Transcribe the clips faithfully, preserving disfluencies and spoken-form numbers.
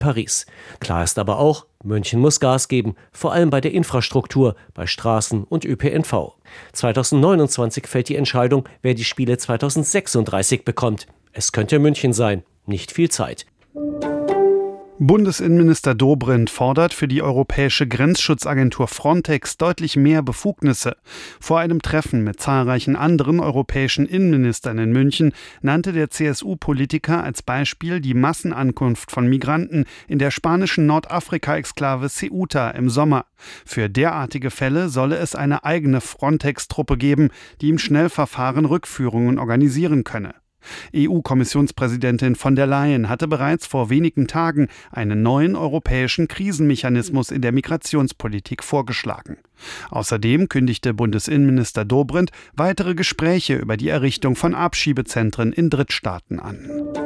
Paris. Klar ist aber auch, München muss Gas geben, vor allem bei der Infrastruktur, bei Straßen und Ö P N V. zweitausendneunundzwanzig fällt die Entscheidung, wer die Spiele zweitausendsechsunddreißig bekommt. Es könnte München sein. Nicht viel Zeit. Bundesinnenminister Dobrindt fordert für die europäische Grenzschutzagentur Frontex deutlich mehr Befugnisse. Vor einem Treffen mit zahlreichen anderen europäischen Innenministern in München nannte der C S U-Politiker als Beispiel die Massenankunft von Migranten in der spanischen Nordafrika-Exklave Ceuta im Sommer. Für derartige Fälle solle es eine eigene Frontex-Truppe geben, die im Schnellverfahren Rückführungen organisieren könne. E U-Kommissionspräsidentin von der Leyen hatte bereits vor wenigen Tagen einen neuen europäischen Krisenmechanismus in der Migrationspolitik vorgeschlagen. Außerdem kündigte Bundesinnenminister Dobrindt weitere Gespräche über die Errichtung von Abschiebezentren in Drittstaaten an.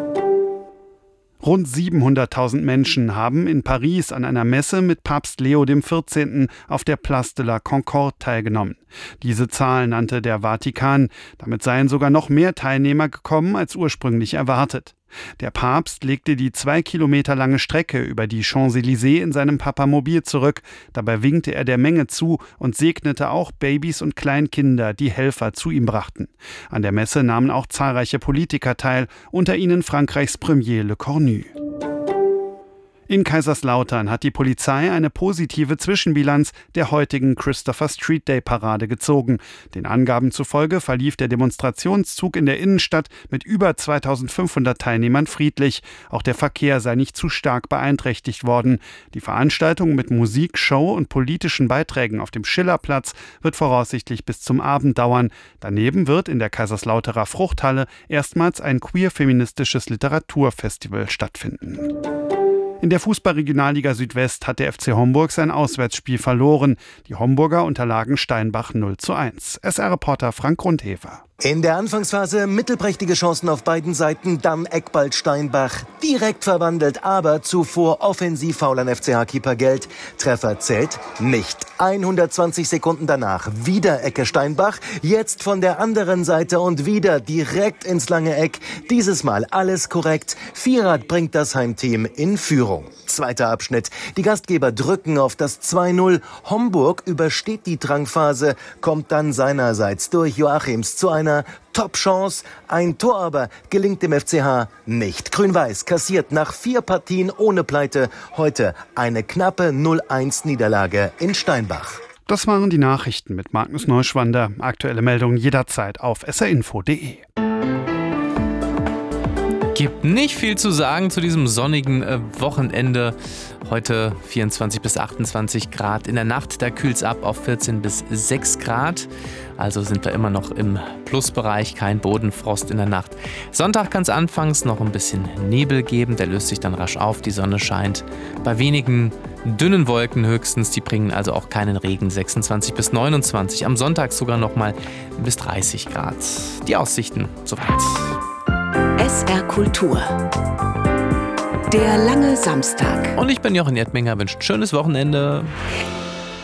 Rund siebenhunderttausend Menschen haben in Paris an einer Messe mit Papst Leo der vierzehnte. Auf der Place de la Concorde teilgenommen. Diese Zahl nannte der Vatikan. Damit seien sogar noch mehr Teilnehmer gekommen als ursprünglich erwartet. Der Papst legte die zwei Kilometer lange Strecke über die Champs-Élysées in seinem Papamobil zurück. Dabei winkte er der Menge zu und segnete auch Babys und Kleinkinder, die Helfer zu ihm brachten. An der Messe nahmen auch zahlreiche Politiker teil, unter ihnen Frankreichs Premier Le Cornu. In Kaiserslautern hat die Polizei eine positive Zwischenbilanz der heutigen Christopher Street Day Parade gezogen. Den Angaben zufolge verlief der Demonstrationszug in der Innenstadt mit über zweitausendfünfhundert Teilnehmern friedlich. Auch der Verkehr sei nicht zu stark beeinträchtigt worden. Die Veranstaltung mit Musik, Show und politischen Beiträgen auf dem Schillerplatz wird voraussichtlich bis zum Abend dauern. Daneben wird in der Kaiserslauterer Fruchthalle erstmals ein queer-feministisches Literaturfestival stattfinden. In der Fußball-Regionalliga Südwest hat der F C Homburg sein Auswärtsspiel verloren. Die Homburger unterlagen Steinbach null zu eins. S R-Reporter Frank Grundhefer. In der Anfangsphase mittelprächtige Chancen auf beiden Seiten, dann Eckball Steinbach. Direkt verwandelt, aber zuvor Offensivfoul an F C H-Keeper Geld. Treffer zählt nicht. hundertzwanzig Sekunden danach wieder Ecke Steinbach. Jetzt von der anderen Seite und wieder direkt ins lange Eck. Dieses Mal alles korrekt. Vierrad bringt das Heimteam in Führung. Zweiter Abschnitt. Die Gastgeber drücken auf das zwei null. Homburg übersteht die Drangphase, kommt dann seinerseits durch Joachims zu einer Top-Chance. Ein Tor aber gelingt dem F C H nicht. Grün-Weiß kassiert nach vier Partien ohne Pleite heute eine knappe null eins Niederlage in Steinbach. Das waren die Nachrichten mit Magnus Neuschwander. Aktuelle Meldungen jederzeit auf s r info punkt d e. Gibt nicht viel zu sagen zu diesem sonnigen äh, Wochenende. Heute vierundzwanzig bis achtundzwanzig Grad. In der Nacht, da kühlt es ab auf vierzehn bis sechs Grad. Also sind wir immer noch im Plusbereich, kein Bodenfrost in der Nacht. Sonntag kann es anfangs noch ein bisschen Nebel geben. Der löst sich dann rasch auf, die Sonne scheint. Bei wenigen dünnen Wolken höchstens, die bringen also auch keinen Regen. sechsundzwanzig bis neunundzwanzig. Am Sonntag sogar noch mal bis dreißig Grad. Die Aussichten soweit. S R Kultur. Der lange Samstag. Und ich bin Jochen Erdminger, wünsche ein schönes Wochenende.